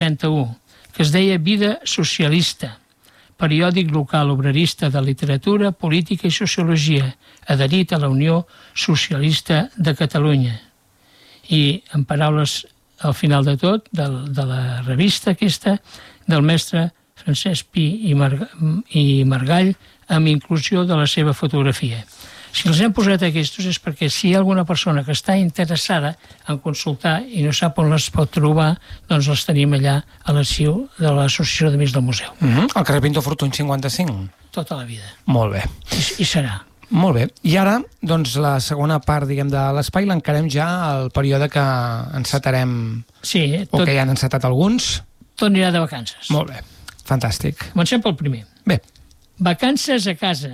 1931, que es deia Vida Socialista, periòdic local obrerista de literatura, política i sociologia, adherit a la Unió Socialista de Catalunya. I, en paraules al final de tot, de la revista aquesta, del mestre Francesc Pi i Margall, amb inclusió de la seva fotografia. Si els hem posat aquests és perquè si hi ha alguna persona que està interessada en consultar i no sap on les pot trobar, doncs les tenim allà a l'arxiu de l'Associació d'Amics del Museu. Al carrer Pintor Fortuny 55? Tota la vida. Molt bé. I serà. Molt bé. I ara, doncs, la segona part, diguem, de l'espai l'encarem ja al període que encetarem, o que ja han encetat alguns. Tot anirà de vacances. Molt bé. Fantàstic. Comencem pel primer. Bé. Vacances a casa.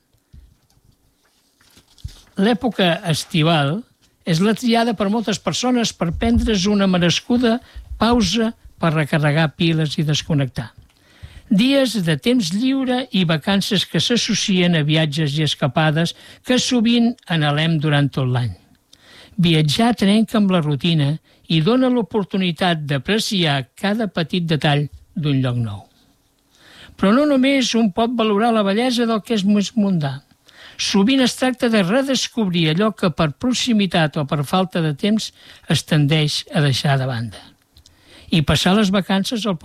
L'època estival és la triada per moltes persones per prendre's una merescuda pausa per recarregar piles i desconnectar. Dies de temps lliure i vacances que s'associen a viatges i escapades que sovint anhelem durant tot l'any. Viatjar trenca amb la rutina i dona l'oportunitat d'apreciar cada petit detall d'un lloc nou. Però no només un pot valorar la bellesa del que és més mundà. Sovint es tracta de redescobrir allò que per proximitat o per falta de temps es tendeix a deixar de banda. I passar les vacances al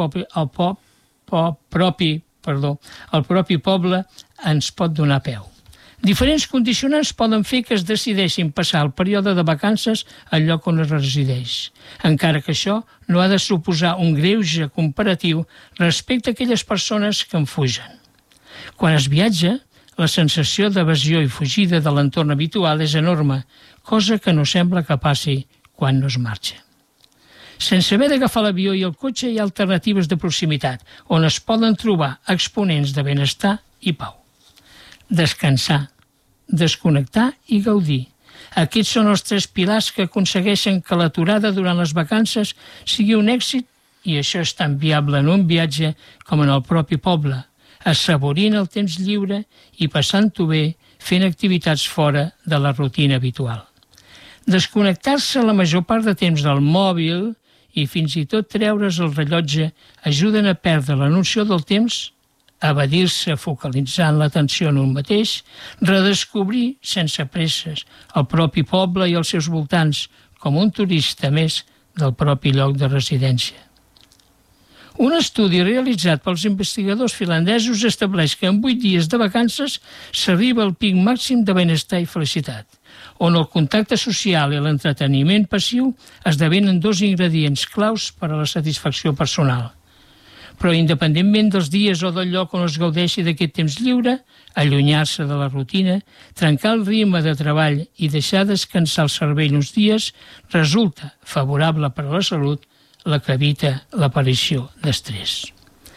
propi poble ens pot donar peu. Diferents condicionants poden fer que es decideixin passar el període de vacances al lloc on es resideix, encara que això no ha de suposar un greuge comparatiu respecte a aquelles persones que en fugen. Quan es viatja, la sensació d'evasió i fugida de l'entorn habitual és enorme, cosa que no sembla que passi quan no es marxa. Sense haver d'agafar l'avió i el cotxe hi ha alternatives de proximitat, on es poden trobar exponents de benestar i pau. Descansar, desconnectar i gaudir. Aquests són els tres pilars que aconsegueixen que l'aturada durant les vacances sigui un èxit, i això és tan viable en un viatge com en el propi poble, assaborint el temps lliure i passant-ho bé fent activitats fora de la rutina habitual. Desconnectar-se la major part de temps del mòbil i fins i tot treure's el rellotge ajuden a perdre la noció del temps, evadir-se focalitzant l'atenció en un mateix, redescobrir sense presses el propi poble i els seus voltants com un turista més del propi lloc de residència. Un estudi realitzat pels investigadors finlandesos estableix que en 8 dies de vacances s'arriba al pic màxim de benestar i felicitat, on el contacte social i l'entreteniment passiu esdevenen 2 ingredients claus per a la satisfacció personal. Però independentment dels dies o del lloc on es gaudeixi d'aquest temps lliure, allunyar-se de la rutina, trencar el ritme de treball i deixar descansar el cervell uns dies resulta favorable per a la salut, la que evita l'aparició d'estrès.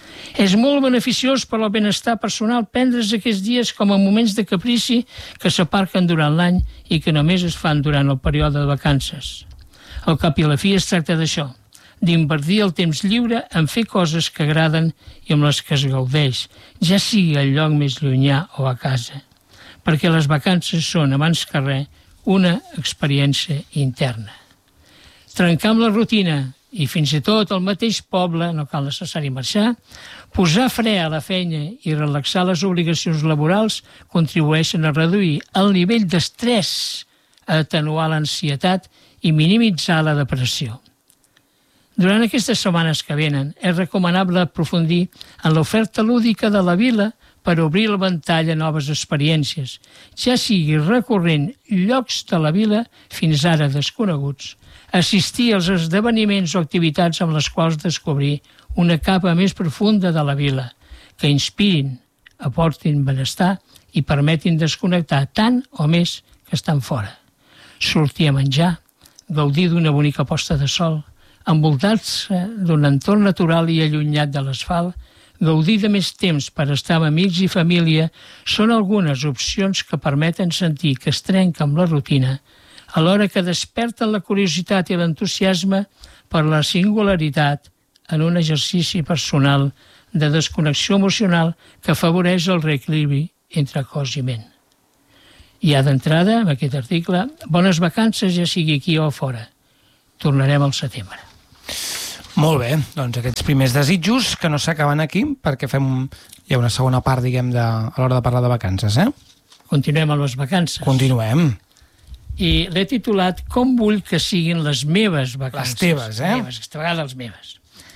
És molt beneficiós per al benestar personal prendre's aquests dies com a moments de caprici que s'aparquen durant l'any i que només es fan durant el període de vacances. Al cap i a la fi es tracta d'això, d'invertir el temps lliure en fer coses que agraden i amb les que es gaudeix, ja sigui al lloc més llunyà o a casa, perquè les vacances són, abans que res, una experiència interna. Trencar amb la rutina i fins i tot al mateix poble, no cal necessari marxar, posar fre a la feina i relaxar les obligacions laborals contribueixen a reduir el nivell d'estrès, a atenuar l'ansietat i minimitzar la depressió. Durant aquestes setmanes que venen és recomanable aprofundir en l'oferta lúdica de la vila per obrir el ventall a noves experiències, ja sigui recorrent llocs de la vila fins ara desconeguts, assistir als esdeveniments o activitats amb les quals descobrir una capa més profunda de la vila, que inspirin, aportin benestar i permetin desconnectar tant o més que estan fora. Sortir a menjar, gaudir d'una bonica posta de sol, envoltar-se d'un entorn natural i allunyat de l'asfalt, gaudir de més temps per estar amb amics i família són algunes opcions que permeten sentir que es trenca amb la rutina, alhora que desperten la curiositat i l'entusiasme per la singularitat en un exercici personal de desconnexió emocional que afavoreix el reequilibri entre cos i ment. Ja d'entrada, en aquest article, bones vacances ja sigui aquí o fora. Tornarem al setembre. Molt bé, doncs aquests primers desitjos que no s'acaben aquí, perquè hi ha una segona part, diguem, a l'hora de parlar de vacances, Continuem amb les vacances. Continuem. I l'he titulat Com vull que siguin les meves vacances. Les teves, Meves, aquesta vegada les meves.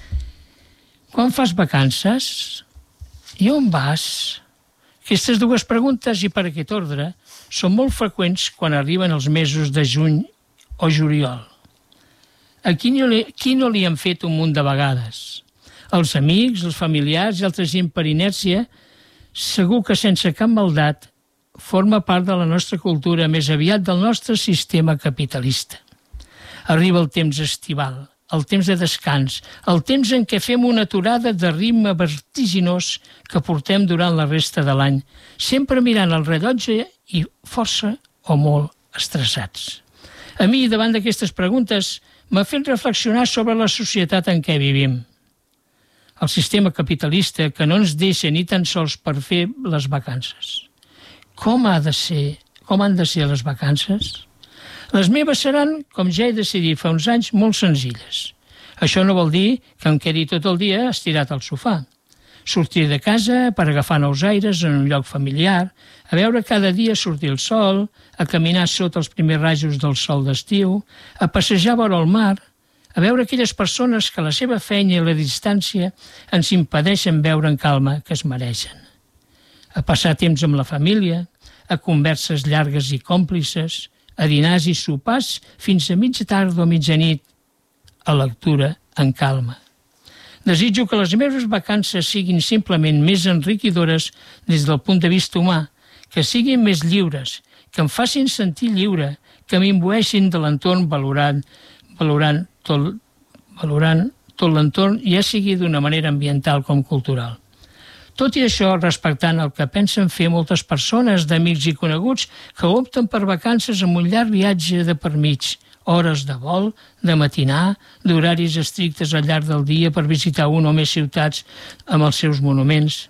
Quan fas vacances i on vas? Aquestes dues preguntes, i per aquest ordre, són molt freqüents quan arriben els mesos de juny o juliol. A qui no li han fet un munt de vegades? Els amics, els familiars i altra gent per inèrcia, segur que sense cap maldat, forma part de la nostra cultura, més aviat del nostre sistema capitalista. Arriba el temps estival, el temps de descans, el temps en què fem una aturada de ritme vertiginós que portem durant la resta de l'any, sempre mirant el rellotge i força o molt estressats. A mi, davant d'aquestes preguntes, m'ha fet reflexionar sobre la societat en què vivim. El sistema capitalista que no ens deixa ni tan sols per fer les vacances. Com han de ser les vacances? Les meves seran, com ja he decidit fa uns anys, molt senzilles. Això no vol dir que em quedi tot el dia estirat al sofà. Sortir de casa per agafar nous aires en un lloc familiar, a veure cada dia sortir el sol, a caminar sota els primers rajos del sol d'estiu, a passejar vora el mar, a veure aquelles persones que la seva feina i la distància ens impedeixen veure en calma que es mereixen. A passar temps amb la família, a converses llargues i còmplices, a dinars i sopars fins a mitja tarda o mitjanit, a lectura en calma. Desitjo que les meves vacances siguin simplement més enriquidores des del punt de vista humà, que siguin més lliures, que em facin sentir lliure, que m'imbueixin de l'entorn valorant tot l'entorn, ja sigui d'una manera ambiental com cultural. Tot i això, respectant el que pensen fer moltes persones, d'amics i coneguts, que opten per vacances amb un llarg viatge de per mig, hores de vol, de matinar, d'horaris estrictes al llarg del dia per visitar una o més ciutats amb els seus monuments.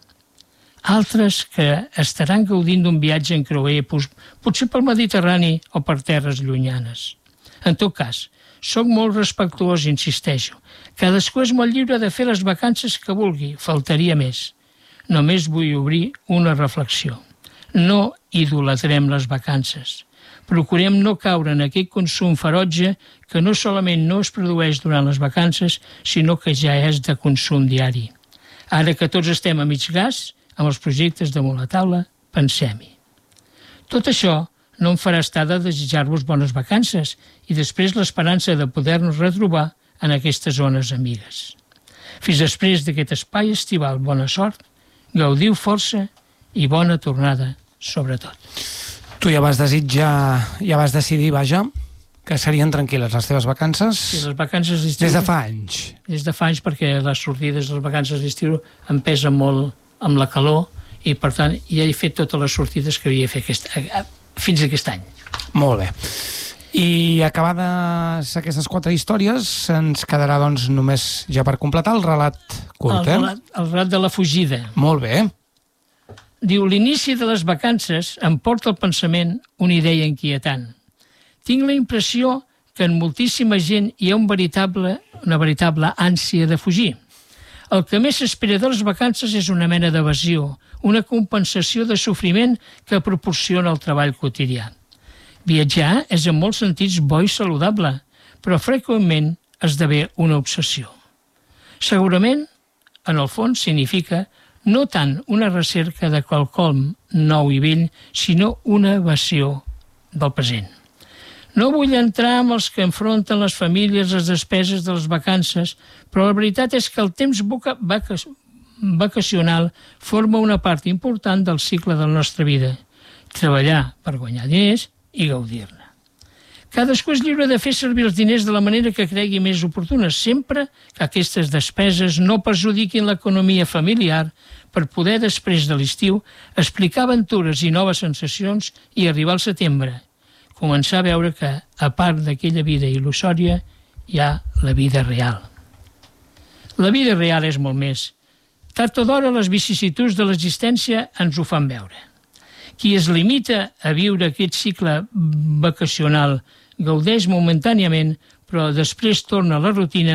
Altres que estaran gaudint d'un viatge en creuer, potser pel Mediterrani o per terres llunyanes. En tot cas, soc molt respectuós, insisteixo. Cadascú és molt lliure de fer les vacances que vulgui, faltaria més. Només vull obrir una reflexió. No idolatrem les vacances. Procurem no caure en aquell consum ferotge que no solament no es produeix durant les vacances, sinó que ja és de consum diari. Ara que tots estem a mig gas, amb els projectes damunt la taula, pensem-hi. Tot això no em farà estar de desitjar-vos bones vacances i després l'esperança de poder-nos retrobar en aquestes zones amigues. Fins després d'aquest espai estival, bona sort, gaudiu força i bona tornada, sobretot. Tu ja vas decidir, vaja, que serien tranquil·les les teves vacances? Sí, les vacances d'estiu... Des de fa anys? Des de fa anys, perquè les sortides de les vacances d'estiu em pesen molt amb la calor i, per tant, ja he fet totes les sortides que havia fet fins aquest any. Molt bé. I acabades aquestes 4 històries, ens quedarà, doncs, només ja per completar el relat curt, el relat de la fugida. Molt bé. Diu, l'inici de les vacances em porta al pensament una idea inquietant. Tinc la impressió que en moltíssima gent hi ha una veritable ànsia de fugir. El que més s'espera de les vacances és una mena d'evasió, una compensació de sofriment que proporciona el treball quotidià. Viatjar és en molts sentits bo i saludable, però freqüentment esdevé una obsessió. Segurament, en el fons, significa no tant una recerca de quelcom nou i vell, sinó una evasió del present. No vull entrar amb els que enfronten les famílies les despeses de les vacances, però la veritat és que el temps vacacional forma una part important del cicle de la nostra vida. Treballar per guanyar diners i gaudir-ne. Cadascú és lliure de fer servir els diners de la manera que cregui més oportuna, sempre que aquestes despeses no perjudiquin l'economia familiar per poder, després de l'estiu, explicar aventures i noves sensacions i arribar al setembre, començar a veure que, a part d'aquella vida il·lusòria, hi ha la vida real. La vida real és molt més. Tard o d'hora les vicissituds de l'existència ens ho fan veure. Qui es limita a viure aquest cicle vacacional gaudeix momentàniament, però després torna a la rutina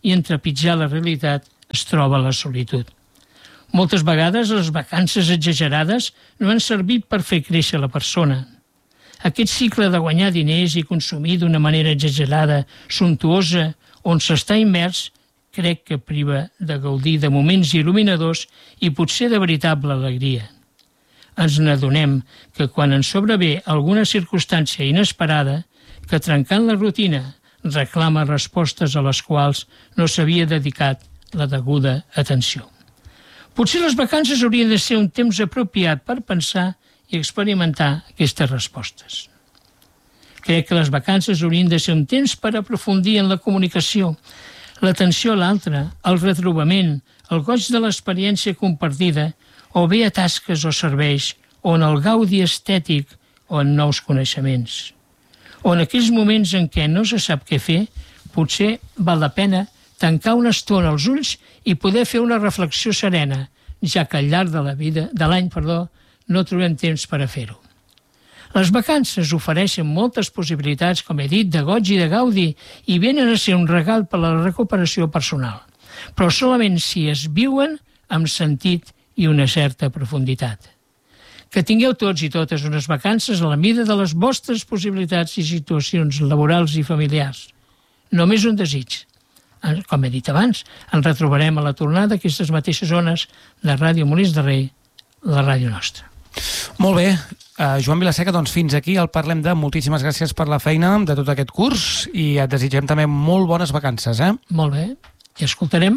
i en trepitjar la realitat es troba la solitud. Moltes vegades les vacances exagerades no han servit per fer créixer la persona. Aquest cicle de guanyar diners i consumir d'una manera exagerada, sumptuosa, on s'està immers, crec que priva de gaudir de moments il·luminadors i potser de veritable alegria. Ens n'adonem que quan ens sobrevé alguna circumstància inesperada, que trencant la rutina reclama respostes a les quals no s'havia dedicat la deguda atenció. Potser les vacances haurien de ser un temps apropiat per pensar i experimentar aquestes respostes. Crec que les vacances haurien de ser un temps per aprofundir en la comunicació, l'atenció a l'altre, el retrobament, el goig de l'experiència compartida, o bé a tasques o serveis, o en el gaudi estètic o en nous coneixements. O en aquells moments en què no se sap què fer, potser val la pena tancar una estona els ulls i poder fer una reflexió serena, ja que al llarg de l'any no trobem temps per a fer-ho. Les vacances ofereixen moltes possibilitats, com he dit, de goig i de gaudi i venen a ser un regal per a la recuperació personal, però solament si es viuen amb sentit i una certa profunditat. Que tingueu tots i totes unes vacances a la mida de les vostres possibilitats i situacions laborals i familiars. Només un desig. Com he dit abans, ens retrobarem a la tornada d'aquestes mateixes zones de Ràdio Molins de Rei, la ràdio nostra. Molt bé. Joan Vilaseca, doncs fins aquí el Parlem de. Moltíssimes gràcies per la feina de tot aquest curs i et desitgem també molt bones vacances, eh? Molt bé. I escoltarem...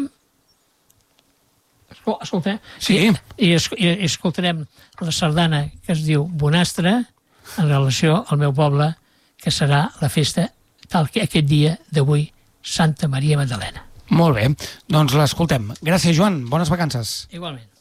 Sí. I escoltarem la sardana que es diu Bonastre en relació al meu poble, que serà la festa tal que aquest dia d'avui, Santa Maria Magdalena. Molt bé, doncs l'escoltem. Gràcies, Joan. Bones vacances. Igualment.